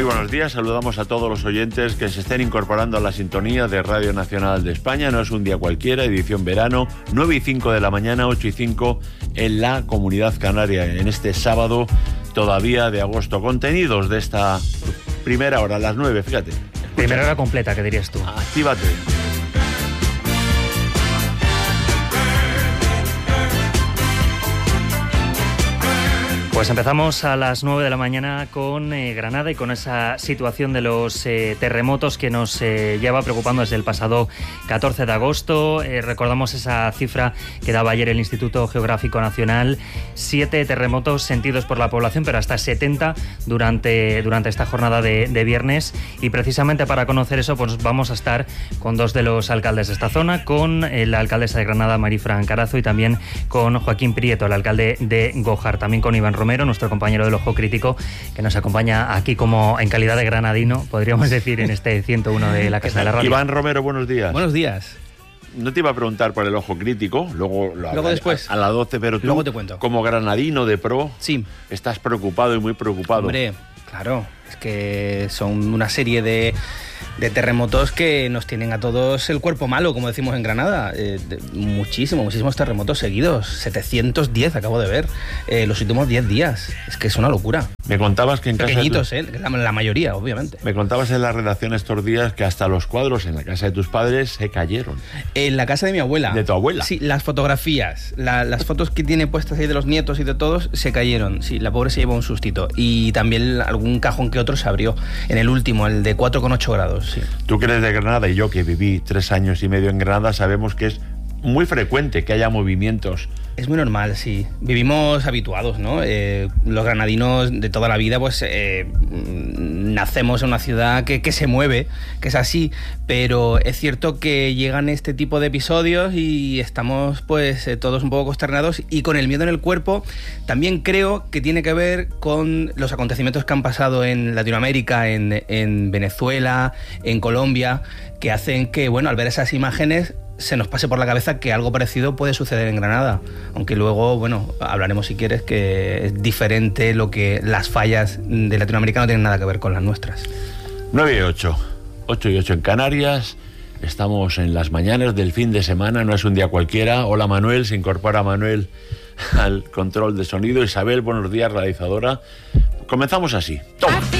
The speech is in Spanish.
Muy buenos días, saludamos a todos los oyentes que se estén incorporando a la sintonía de Radio Nacional de España. No es un día cualquiera, edición verano, 9:05 de la mañana, 8:05 en la Comunidad Canaria, en este sábado todavía de agosto. Contenidos de esta primera hora, a las 9, fíjate. Escucha. Primera hora completa, ¿qué dirías tú? Actívate. Pues empezamos a las 9 de la mañana con Granada y con esa situación de los terremotos que nos lleva preocupando desde el pasado 14 de agosto. Recordamos esa cifra que daba ayer el Instituto Geográfico Nacional: 7 terremotos sentidos por la población, pero hasta 70 durante esta jornada de viernes. Y precisamente para conocer eso, pues vamos a estar con dos de los alcaldes de esta zona, con la alcaldesa de Granada, Marifran Carazo, y también con Joaquín Prieto, el alcalde de Gójar, también con Iván Romero, nuestro compañero del Ojo Crítico, que nos acompaña aquí como en calidad de granadino, podríamos decir, en este 101 de la Casa de la Radio. Iván Romero, buenos días. Buenos días. No te iba a preguntar por el Ojo Crítico, luego después. A las 12, pero tú, luego te cuento. Como granadino de pro, sí, estás preocupado y muy preocupado. Hombre, claro, es que son una serie de terremotos que nos tienen a todos el cuerpo malo, como decimos en Granada. Muchísimos terremotos seguidos. 710 acabo de ver los últimos 10 días. Es que es una locura. Me contabas que en pequeñitos, casa la mayoría, obviamente. Me contabas en la redacción estos días que hasta los cuadros en la casa de tus padres se cayeron. En la casa de mi abuela. ¿De tu abuela? Sí, las fotografías, las fotos que tiene puestas ahí de los nietos y de todos se cayeron. Sí, la pobre se llevó un sustito. Y también algún cajón que otro se abrió. En el último, el de 4,8 grados. Sí. Tú que eres de Granada y yo que viví 3 años y medio en Granada, sabemos que es muy frecuente que haya movimientos. Es muy normal, sí. Vivimos habituados, ¿no? Los granadinos de toda la vida, pues nacemos en una ciudad que se mueve, que es así, pero es cierto que llegan este tipo de episodios y estamos pues todos un poco consternados y con el miedo en el cuerpo. También creo que tiene que ver con los acontecimientos que han pasado en Latinoamérica, en Venezuela, en Colombia, que hacen que, bueno, al ver esas imágenes se nos pase por la cabeza que algo parecido puede suceder en Granada, aunque luego, bueno, hablaremos si quieres que es diferente, las fallas de Latinoamérica no tienen nada que ver con las nuestras. 9:08, 8:08 en Canarias, estamos en las mañanas del fin de semana, no es un día cualquiera. Hola Manuel, se incorpora Manuel al control de sonido. Isabel, buenos días, realizadora. Comenzamos así. ¡Toma!